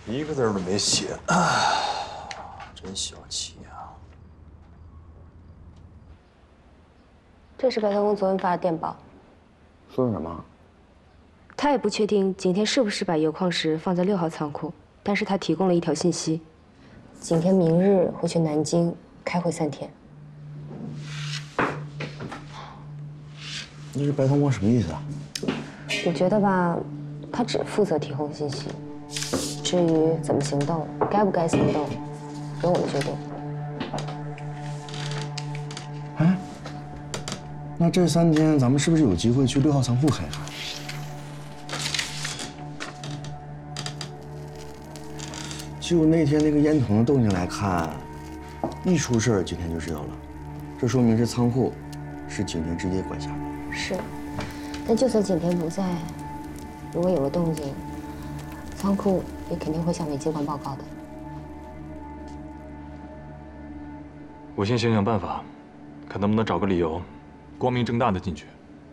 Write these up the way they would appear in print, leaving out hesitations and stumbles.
一个字都没写，真小气呀！ 这是白头翁昨天发的电报， 说的什么？ 他也不确定景天是不是把铀矿石放在6号仓库，但是他提供了一条信息：景天明日会去南京开会3天。 那这白头翁什么意思啊？ 我觉得吧，他只负责提供信息，至于怎么行动，该不该行动，由我们决定。 哎，那这3天咱们是不是有机会去6号仓库看一看？就那天那个烟筒的动静来看，一出事儿景天就知道了，这说明这仓库是景天直接管辖的。 是，但就算景天不在，如果有了动静，仓库也肯定会向美机关报告的。 我先想想办法，看能不能找个理由，光明正大的进去。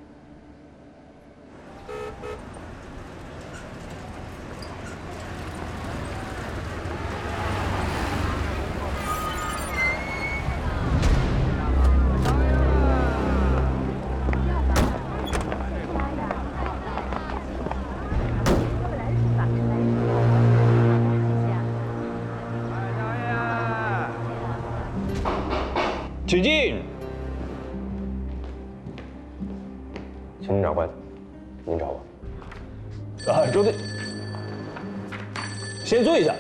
请进。行政长官，您找我。啊，周队，先坐一下。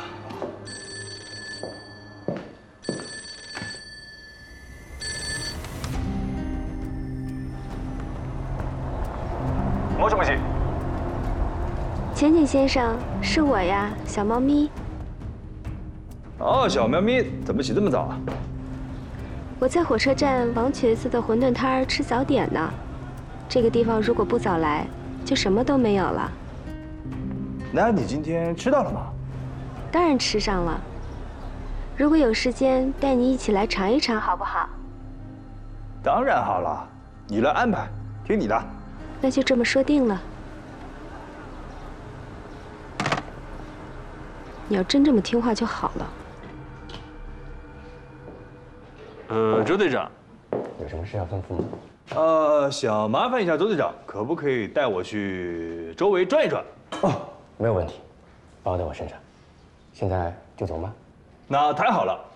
もしもし。 浅井先生，是我呀，小猫咪。 哦，小喵咪，怎么起这么早啊？ 我在火车站王瘸子的馄饨摊儿吃早点呢。这个地方如果不早来，就什么都没有了。 那你今天吃到了吗？ 当然吃上了。如果有时间，带你一起来尝一尝，好不好？ 当然好了，你来安排，听你的。 那就这么说定了。你要真这么听话就好了。 周队长， 有什么事要吩咐吗？想麻烦一下周队长，可不可以带我去周围转一转？ 哦，没有问题，包在我身上。现在就走吗？ 那太好了，